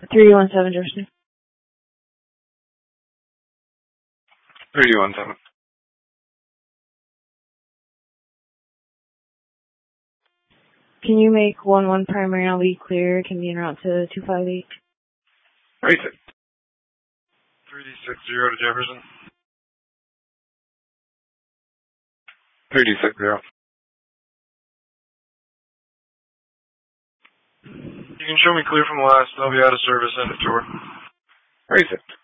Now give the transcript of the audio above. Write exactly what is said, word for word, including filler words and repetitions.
three one seven Jefferson. three one seven. Can you make one one primary and I'll be clear? Can be en route to two five eight. Race it. three D six zero to Jefferson. three D six zero. You can show me clear from last. I'll be out of service. Send it to her. Race it.